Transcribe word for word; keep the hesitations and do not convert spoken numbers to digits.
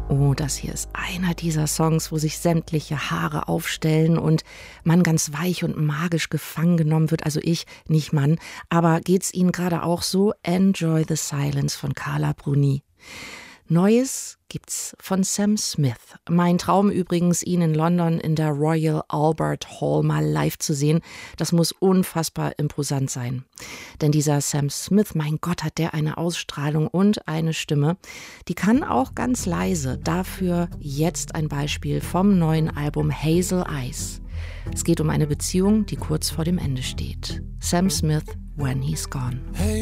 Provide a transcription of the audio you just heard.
Oh, das hier ist einer dieser Songs, wo sich sämtliche Haare aufstellen und man ganz weich und magisch gefangen genommen wird. Also ich, nicht Mann. Aber geht's Ihnen gerade auch so? Enjoy the Silence von Carla Bruni. Neues gibt's von Sam Smith. Mein Traum übrigens, ihn in London in der Royal Albert Hall mal live zu sehen. Das muss unfassbar imposant sein. Denn dieser Sam Smith, mein Gott, hat der eine Ausstrahlung und eine Stimme. Die kann auch ganz leise. Dafür jetzt ein Beispiel vom neuen Album Hazel Eyes. Es geht um eine Beziehung, die kurz vor dem Ende steht. Sam Smith, When He's Gone. Hey.